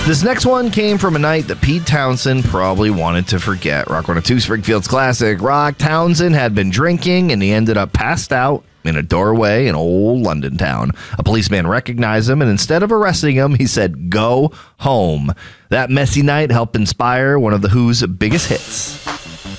This next one came from a night that Pete Townsend probably wanted to forget. Rock 102 Springfield's classic rock. Townsend had been drinking, and he ended up passed out in a doorway in old London town. A policeman recognized him, and instead of arresting him, he said, "Go home." That messy night helped inspire one of The Who's biggest hits.